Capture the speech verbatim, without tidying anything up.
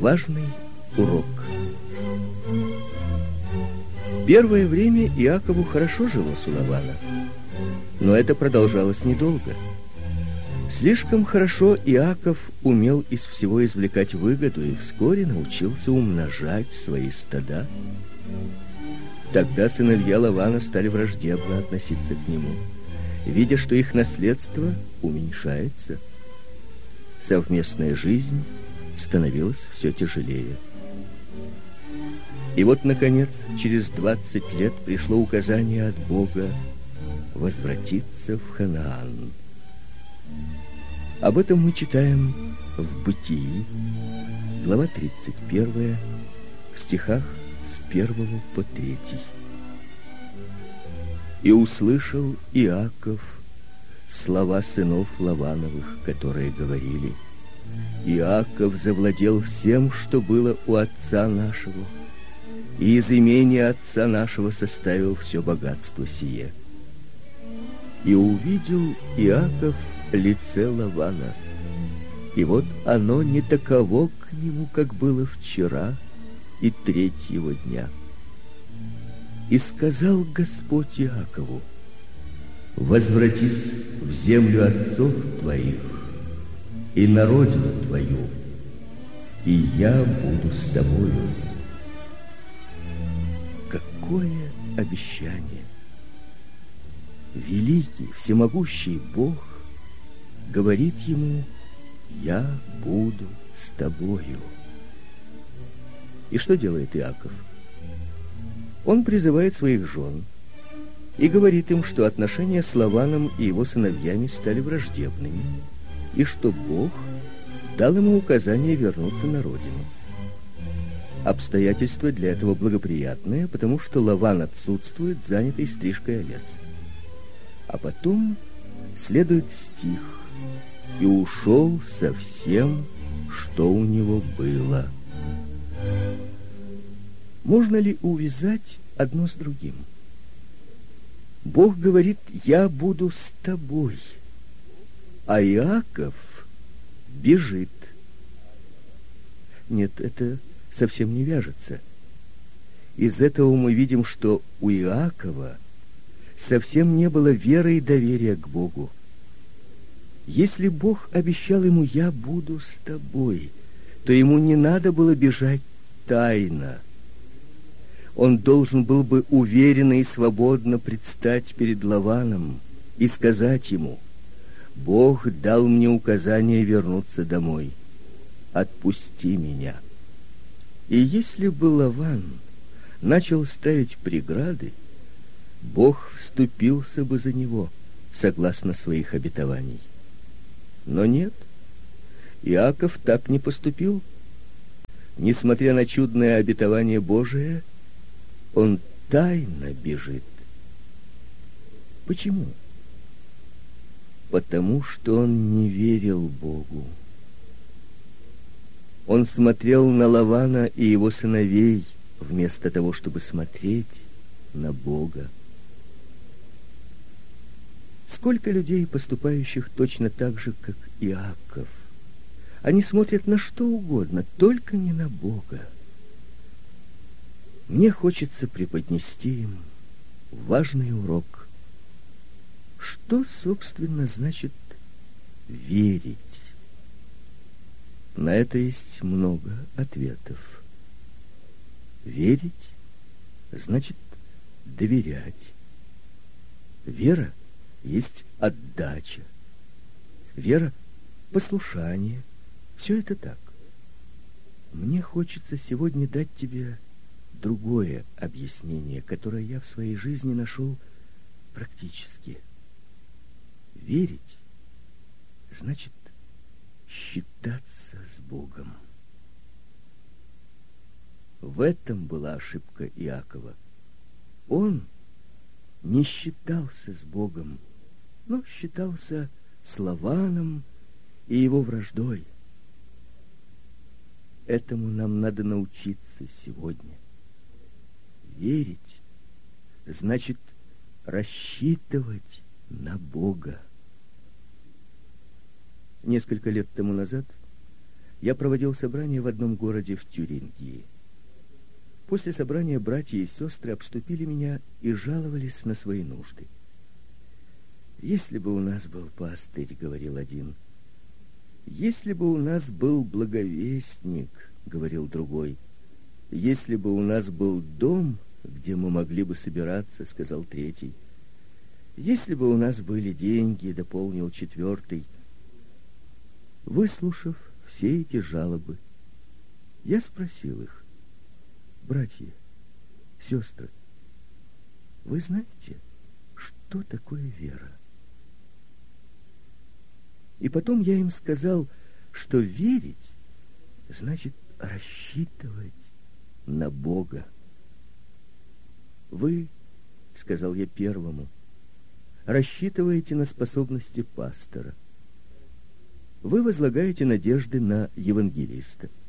Важный урок. Первое время Иакову хорошо жилось у Лавана, но это продолжалось недолго. Слишком хорошо Иаков умел из всего извлекать выгоду и вскоре научился умножать свои стада. Тогда сыновья Лавана стали враждебно относиться к нему, видя, что их наследство уменьшается. Совместная жизнь становилась все тяжелее. И вот, наконец, через двадцать лет пришло указание от Бога возвратиться в Ханаан. Об этом мы читаем в Бытии, глава тридцать первая, в стихах с первого по третий. «И услышал Иаков слова сынов Лавановых, которые говорили: Иаков завладел всем, что было у отца нашего, и из имения отца нашего составил все богатство сие. И увидел Иаков лице Лавана, и вот оно не таково к нему, как было вчера и третьего дня. И сказал Господь Иакову: возвратись в землю отцов твоих и на родину твою, и я буду с тобою». Какое обещание! Великий, всемогущий Бог говорит ему: «Я буду с тобою». И что делает Иаков? Он призывает своих жен и говорит им, что отношения с Лаваном и его сыновьями стали враждебными, и что Бог дал ему указание вернуться на родину. Обстоятельства для этого благоприятные, потому что Лаван отсутствует, занятый стрижкой овец. А потом следует стих: «И ушел со всем, что у него было». Можно ли увязать одно с другим? Бог говорит: «Я буду с тобой», а Иаков бежит. Нет, это совсем не вяжется. Из этого мы видим, что у Иакова совсем не было веры и доверия к Богу. Если Бог обещал ему: «Я буду с тобой», то ему не надо было бежать тайно. Он должен был бы уверенно и свободно предстать перед Лаваном и сказать ему: «Бог дал мне указание вернуться домой. Отпусти меня». И если бы Лаван начал ставить преграды, Бог вступился бы за него, согласно своих обетований. Но нет, Иаков так не поступил. Несмотря на чудное обетование Божие, он тайно бежит. Почему? Потому что он не верил Богу. Он смотрел на Лавана и его сыновей, вместо того, чтобы смотреть на Бога. Сколько людей, поступающих точно так же, как Иаков. Они смотрят на что угодно, только не на Бога. Мне хочется преподнести им важный урок. Что, собственно, значит верить? На это есть много ответов. Верить значит доверять. Вера есть отдача. Вера — послушание. Все это так. Мне хочется сегодня дать тебе другое объяснение, которое я в своей жизни нашел практически. Верить значит считаться с Богом. В этом была ошибка Иакова. Он не считался с Богом, но считался с Лаваном и его враждой. Этому нам надо научиться сегодня. Верить значит рассчитывать на Бога. Несколько лет тому назад Я проводил собрание в одном городе в Тюрингии. После собрания братья и сестры обступили меня и жаловались на свои нужды. «Если бы у нас был пастырь, — говорил один, — если бы у нас был благовестник, — говорил другой, — если бы у нас был дом, где мы могли бы собираться, — сказал третий, — если бы у нас были деньги, — дополнил четвертый. Выслушав все эти жалобы, я спросил их: братья, сестры, вы знаете, что такое вера? И потом я им сказал, что верить значит рассчитывать на Бога. Вы, — сказал я первому, — рассчитываете на способности пастора. Вы возлагаете надежды на евангелиста.